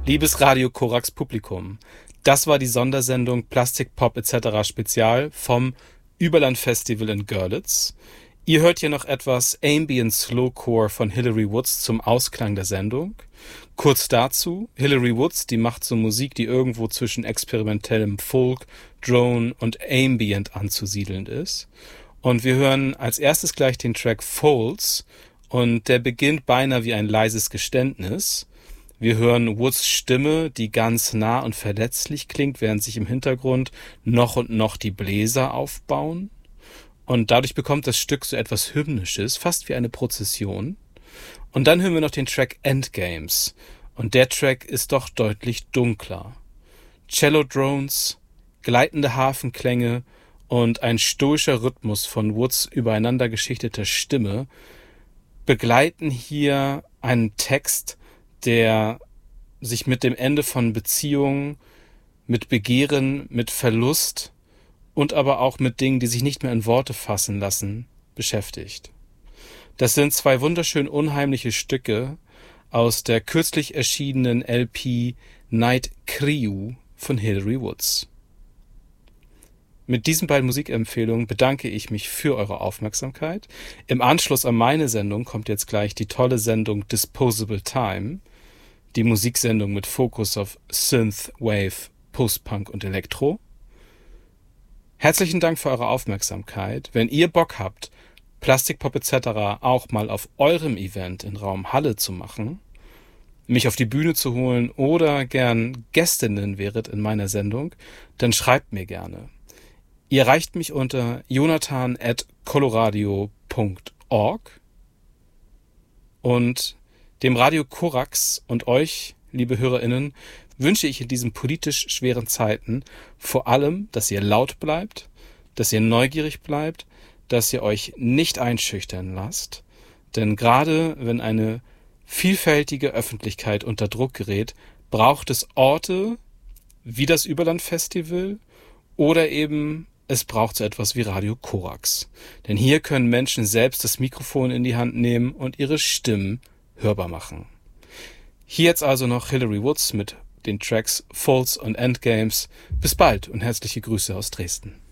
Liebes Radio Korax Publikum, das war die Sondersendung Plastik Pop etc. Spezial vom Überland Festival in Görlitz. Ihr hört hier noch etwas Ambient Slowcore von Hilary Woods zum Ausklang der Sendung. Kurz dazu, Hilary Woods, die macht so Musik, die irgendwo zwischen experimentellem Folk, Drone und Ambient anzusiedeln ist. Und wir hören als erstes gleich den Track Folds und der beginnt beinahe wie ein leises Geständnis. Wir hören Woods Stimme, die ganz nah und verletzlich klingt, während sich im Hintergrund noch und noch die Bläser aufbauen. Und dadurch bekommt das Stück so etwas Hymnisches, fast wie eine Prozession. Und dann hören wir noch den Track Endgames. Und der Track ist doch deutlich dunkler. Cello-Drones, gleitende Hafenklänge und ein stoischer Rhythmus von Woods übereinander geschichteter Stimme begleiten hier einen Text, der sich mit dem Ende von Beziehungen, mit Begehren, mit Verlust und aber auch mit Dingen, die sich nicht mehr in Worte fassen lassen, beschäftigt. Das sind zwei wunderschön unheimliche Stücke aus der kürzlich erschienenen LP Night Crew von Hilary Woods. Mit diesen beiden Musikempfehlungen bedanke ich mich für eure Aufmerksamkeit. Im Anschluss an meine Sendung kommt jetzt gleich die tolle Sendung Disposable Time, die Musiksendung mit Fokus auf Synth, Wave, Post-Punk und Elektro. Herzlichen Dank für eure Aufmerksamkeit. Wenn ihr Bock habt, Plastik Pop etc. auch mal auf eurem Event in Raum Halle zu machen, mich auf die Bühne zu holen oder gern Gästinnen wäret in meiner Sendung, dann schreibt mir gerne. Ihr erreicht mich unter jonathan@coloradio.org und dem Radio Korax und euch, liebe HörerInnen, wünsche ich in diesen politisch schweren Zeiten vor allem, dass ihr laut bleibt, dass ihr neugierig bleibt, dass ihr euch nicht einschüchtern lasst. Denn gerade wenn eine vielfältige Öffentlichkeit unter Druck gerät, braucht es Orte wie das Überland Festival oder eben es braucht so etwas wie Radio Korax. Denn hier können Menschen selbst das Mikrofon in die Hand nehmen und ihre Stimmen hörbar machen. Hier jetzt also noch Hilary Woods mit den Tracks Folds und Endgames. Bis bald und herzliche Grüße aus Dresden.